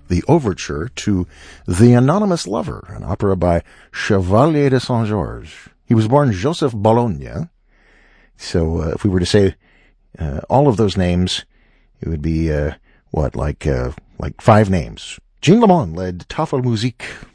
the overture to The Anonymous Lover, an opera by Chevalier de Saint-Georges. He was born Joseph Bologna. So if we were to say all of those names, it would be, like 5 names. Jean Lamont led Tafelmusik